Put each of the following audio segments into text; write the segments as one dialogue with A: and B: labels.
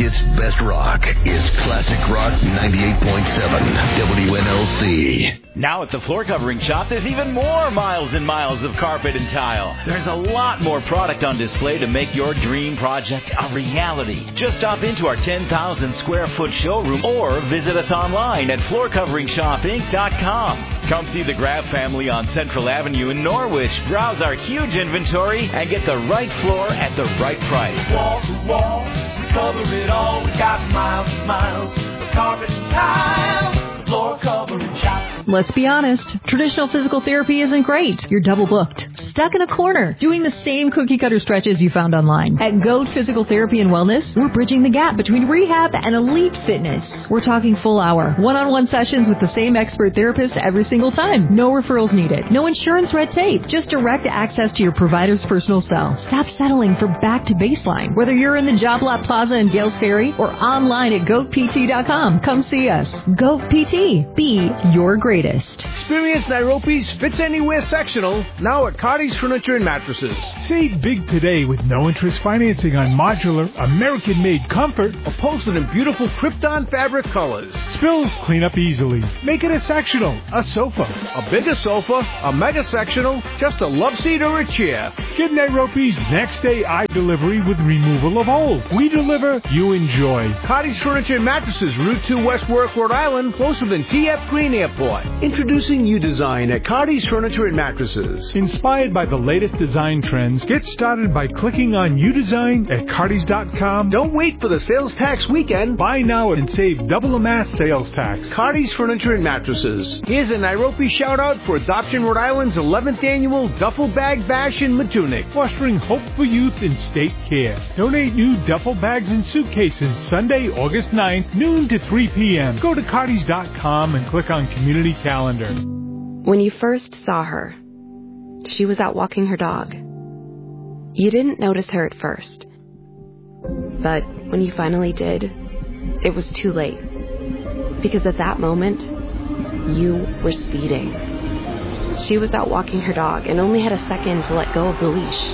A: Connecticut's best rock is Classic Rock 98.7 WNLC.
B: Now at the Floor Covering Shop, there's even more miles and miles of carpet and tile. There's a lot more product on display to make your dream project a reality. Just stop into our 10,000 square foot showroom or visit us online at floorcoveringshopinc.com. Come see the Graf family on Central Avenue in Norwich. Browse our huge inventory and get the right floor at the right price.
C: Wall to wall, we cover it all. We got miles and miles of carpet and tile. Floor Covering Shop.
D: Let's be honest, traditional physical therapy isn't great. You're double booked, stuck in a corner, doing the same cookie cutter stretches you found online. At Goat Physical Therapy and Wellness, we're bridging the gap between rehab and elite fitness. We're talking full hour, one-on-one sessions with the same expert therapist every single time. No referrals needed, no insurance red tape, just direct access to your provider's personal cell. Stop settling for back to baseline. Whether you're in the Job Lot Plaza in Gales Ferry or online at goatpt.com, come see us. Goat PT, be your greatest.
E: Experience Nairobi's Fits Anywhere sectional now at Cardi's Furniture and Mattresses.
F: Save big today with no interest financing on modular, American-made comfort,
E: Upholstered in beautiful Krypton fabric colors.
F: spills clean up easily. Make it a sectional, a sofa.
E: A bigger sofa, a mega sectional, just a love seat or a chair.
F: Get Nairobi's next day eye delivery with removal of old. We deliver, you enjoy.
E: Cardi's Furniture and Mattresses, Route 2 West Warwick, Rhode Island, closer than TF Green Airport. Introducing U-Design at Cardi's Furniture and Mattresses.
F: Inspired by the latest design trends, get started by clicking on udesign at cardis.com.
E: Don't wait for the sales tax weekend.
F: Buy now and save double the mass sales tax.
E: Cardi's Furniture and Mattresses. Here's a Nairobi shout-out for Adoption Rhode Island's 11th annual Duffel Bag Bash in Matunic.
F: Fostering hope for youth in state care. Donate new duffel bags and suitcases Sunday, August 9th, noon to 3 p.m. Go to cardis.com and click on Community Calendar.
G: When you first saw her, she was out walking her dog. You didn't notice her at first. But when you finally did, it was too late. Because at that moment, you were speeding. She was out walking her dog and only had a second to let go of the leash.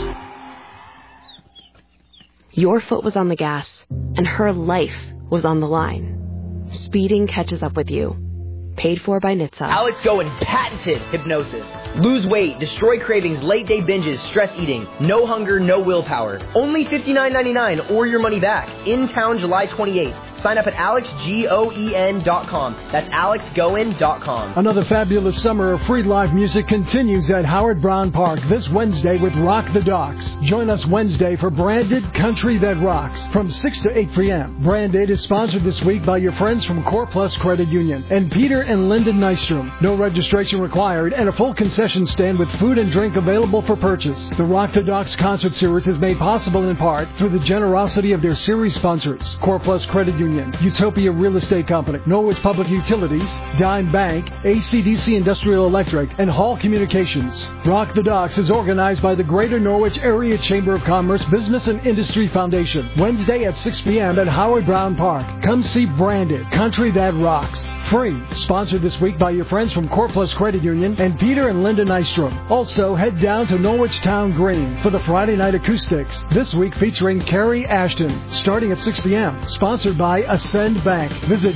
G: Your foot was on the gas, and her life was on the line. Speeding catches up with you. Paid for by NHTSA.
H: Alex Goen patented hypnosis. Lose weight, destroy cravings, late day binges, stress eating. No hunger, no willpower. Only $59.99 or your money back. In town July 28th. Sign up at alexgoen.com. That's alexgoen.com.
I: Another fabulous summer of free live music continues at Howard Brown Park this Wednesday with Rock the Docks. Join us Wednesday for Branded Country That Rocks from 6 to 8 p.m. Branded is sponsored this week by your friends from Core Plus Credit Union and Peter and Linda Nystrom. No registration required and a full concession stand with food and drink available for purchase. The Rock the Docks concert series is made possible in part through the generosity of their series sponsors, Core Plus Credit Union, Utopia Real Estate Company, Norwich Public Utilities, Dime Bank, AC/DC Industrial Electric, and Hall Communications. Rock the Docks is organized by the Greater Norwich Area Chamber of Commerce Business and Industry Foundation. Wednesday at 6 p.m. at Howard Brown Park. Come see Branded Country That Rocks. Free. Sponsored this week by your friends from Core Plus Credit Union and Peter and Linda Nystrom. Also, head down to Norwich Town Green for the Friday Night Acoustics. This week featuring Carrie Ashton. Starting at 6 p.m. Sponsored by Ascend Bank. Visit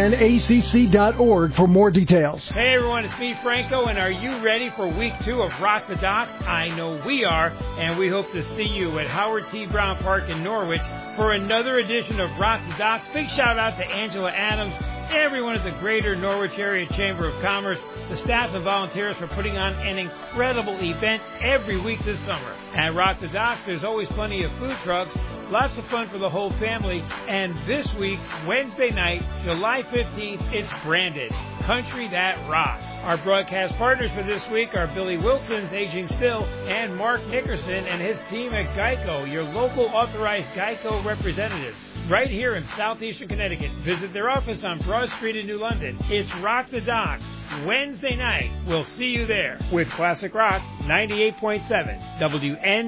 I: gnacc.org for more details.
J: Hey everyone, it's me, Franco, and are you ready for week 2 of Rock the Docks? I know we are, and we hope to see you at Howard T. Brown Park in Norwich for another edition of Rock the Docks. Big shout out to Angela Adams, everyone at the Greater Norwich Area Chamber of Commerce, the staff and volunteers for putting on an incredible event every week this summer. At Rock the Docks, there's always plenty of food trucks, lots of fun for the whole family, and this week, Wednesday night, July 15th, it's Branded Country That Rocks. Our broadcast partners for this week are Billy Wilson's Aging Still and Mark Nickerson and his team at Geico, your local authorized Geico representatives. Right here in southeastern Connecticut. Visit their office on Broad Street in New London. It's Rock the Docks, Wednesday night. We'll see you there with Classic Rock 98.7 WN.